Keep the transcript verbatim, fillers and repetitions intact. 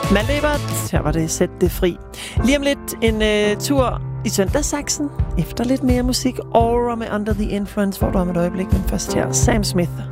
Malte Ebert, her var det Sæt det fri. Lige om lidt en øh, tur i Søndagsaksen. Efter lidt mere musik. Aura med Under the Influence, hvor du om et øjeblik. Men først her, Sam Smith.